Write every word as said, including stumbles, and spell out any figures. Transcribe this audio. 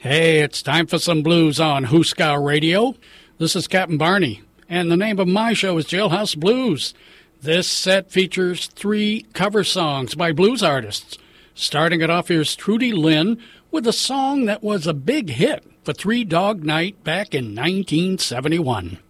Hey, it's time for some blues on Husker Radio. This is Captain Barney, and the name of my show is Jailhouse Blues. This set features three cover songs by blues artists. Starting it off, here's Trudy Lynn with a song that was a big hit for Three Dog Night back in nineteen seventy-one.